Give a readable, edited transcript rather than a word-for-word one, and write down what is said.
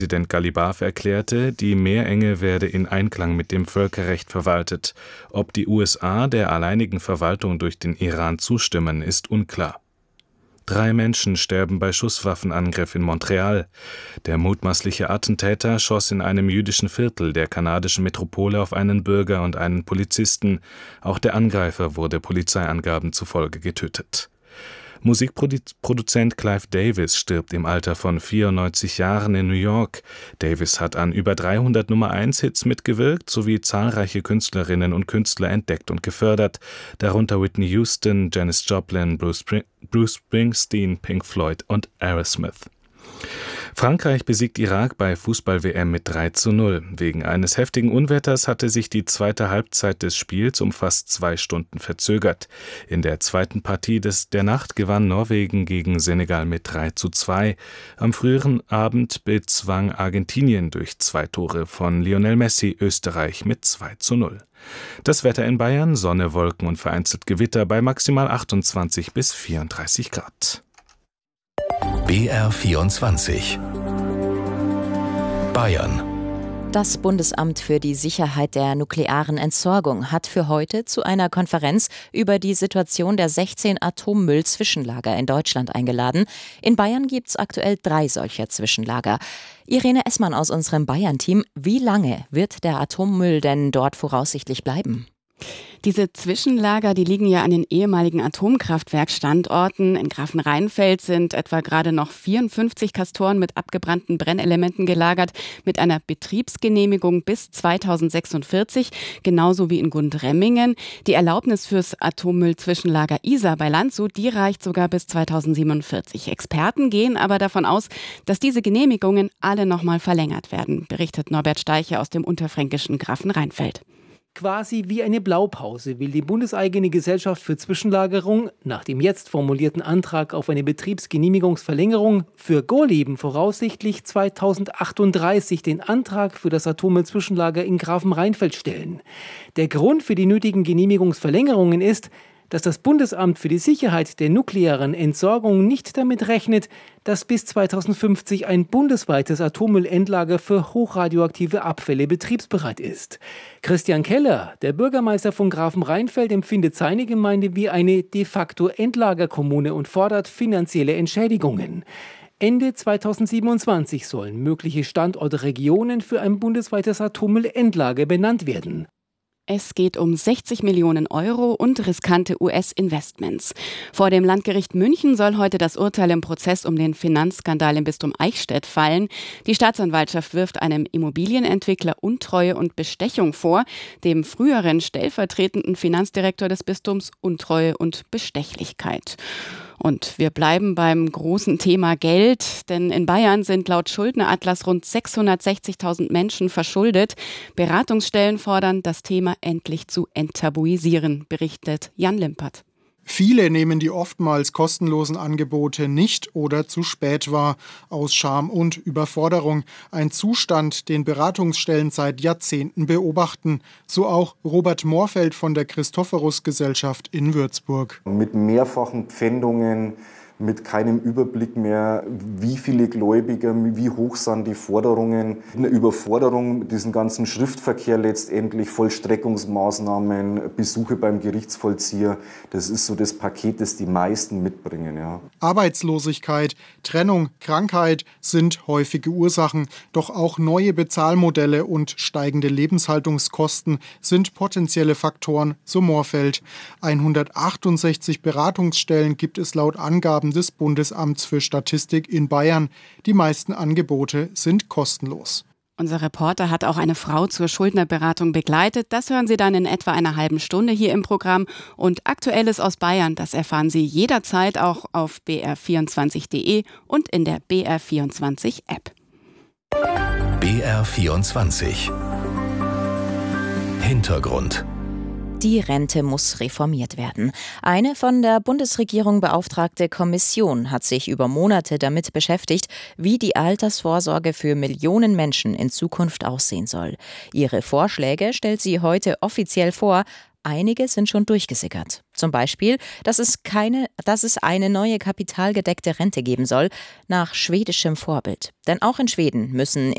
Präsident Ghalibaf erklärte, die Meerenge werde in Einklang mit dem Völkerrecht verwaltet. Ob die USA der alleinigen Verwaltung durch den Iran zustimmen, ist unklar. 3 Menschen sterben bei Schusswaffenangriff in Montreal. Der mutmaßliche Attentäter schoss in einem jüdischen Viertel der kanadischen Metropole auf einen Bürger und einen Polizisten. Auch der Angreifer wurde Polizeiangaben zufolge getötet. Musikproduzent Clive Davis stirbt im Alter von 94 Jahren in New York. Davis hat an über 300 Nummer-1-Hits mitgewirkt sowie zahlreiche Künstlerinnen und Künstler entdeckt und gefördert, darunter Whitney Houston, Janis Joplin, Bruce Springsteen, Pink Floyd und Aerosmith. Frankreich besiegt Irak bei Fußball-WM mit 3:0. Wegen eines heftigen Unwetters hatte sich die zweite Halbzeit des Spiels um fast 2 Stunden verzögert. In der zweiten Partie der Nacht gewann Norwegen gegen Senegal mit 3:2. Am früheren Abend bezwang Argentinien durch 2 Tore von Lionel Messi Österreich mit 2:0. Das Wetter in Bayern: Sonne, Wolken und vereinzelt Gewitter bei maximal 28 bis 34 Grad. BR24 Bayern. Das Bundesamt für die Sicherheit der nuklearen Entsorgung hat für heute zu einer Konferenz über die Situation der 16 Atommüll-Zwischenlager in Deutschland eingeladen. In Bayern gibt es aktuell 3 solcher Zwischenlager. Irene Essmann aus unserem Bayern-Team, wie lange wird der Atommüll denn dort voraussichtlich bleiben? Diese Zwischenlager, die liegen ja an den ehemaligen Atomkraftwerkstandorten. In Grafenrheinfeld sind etwa gerade noch 54 Castoren mit abgebrannten Brennelementen gelagert, mit einer Betriebsgenehmigung bis 2046, genauso wie in Gundremmingen. Die Erlaubnis fürs Atommüll-Zwischenlager Isar bei Landshut, die reicht sogar bis 2047. Experten gehen aber davon aus, dass diese Genehmigungen alle nochmal verlängert werden, berichtet Norbert Steiche aus dem unterfränkischen Grafenrheinfeld. Quasi wie eine Blaupause will die bundeseigene Gesellschaft für Zwischenlagerung nach dem jetzt formulierten Antrag auf eine Betriebsgenehmigungsverlängerung für Gorleben voraussichtlich 2038 den Antrag für das Atommüll-Zwischenlager in Grafenrheinfeld stellen. Der Grund für die nötigen Genehmigungsverlängerungen ist, dass das Bundesamt für die Sicherheit der nuklearen Entsorgung nicht damit rechnet, dass bis 2050 ein bundesweites Atommüllendlager für hochradioaktive Abfälle betriebsbereit ist. Christian Keller, der Bürgermeister von Grafenrheinfeld, empfindet seine Gemeinde wie eine de facto Endlagerkommune und fordert finanzielle Entschädigungen. Ende 2027 sollen mögliche Standortregionen für ein bundesweites Atommüllendlager benannt werden. Es geht um 60 Millionen Euro und riskante US-Investments. Vor dem Landgericht München soll heute das Urteil im Prozess um den Finanzskandal im Bistum Eichstätt fallen. Die Staatsanwaltschaft wirft einem Immobilienentwickler Untreue und Bestechung vor, dem früheren stellvertretenden Finanzdirektor des Bistums Untreue und Bestechlichkeit. Und wir bleiben beim großen Thema Geld, denn in Bayern sind laut Schuldneratlas rund 660.000 Menschen verschuldet. Beratungsstellen fordern, das Thema endlich zu enttabuisieren, berichtet Jan Limpert. Viele nehmen die oftmals kostenlosen Angebote nicht oder zu spät wahr, aus Scham und Überforderung. Ein Zustand, den Beratungsstellen seit Jahrzehnten beobachten. So auch Robert Moorfeld von der Christophorus-Gesellschaft in Würzburg. Mit mehrfachen Pfändungen, mit keinem Überblick mehr, wie viele Gläubiger, wie hoch sind die Forderungen. Eine Überforderung, diesen ganzen Schriftverkehr letztendlich, Vollstreckungsmaßnahmen, Besuche beim Gerichtsvollzieher, das ist so das Paket, das die meisten mitbringen. Ja. Arbeitslosigkeit, Trennung, Krankheit sind häufige Ursachen. Doch auch neue Bezahlmodelle und steigende Lebenshaltungskosten sind potenzielle Faktoren, so Moorfeld. 168 Beratungsstellen gibt es laut Angaben des Bundesamts für Statistik in Bayern. Die meisten Angebote sind kostenlos. Unser Reporter hat auch eine Frau zur Schuldnerberatung begleitet. Das hören Sie dann in etwa einer halben Stunde hier im Programm. Und Aktuelles aus Bayern, das erfahren Sie jederzeit auch auf br24.de und in der BR24-App. BR24 Hintergrund. Die Rente muss reformiert werden. Eine von der Bundesregierung beauftragte Kommission hat sich über Monate damit beschäftigt, wie die Altersvorsorge für Millionen Menschen in Zukunft aussehen soll. Ihre Vorschläge stellt sie heute offiziell vor. Einige sind schon durchgesickert. Zum Beispiel, dass es eine neue kapitalgedeckte Rente geben soll, nach schwedischem Vorbild. Denn auch in Schweden müssen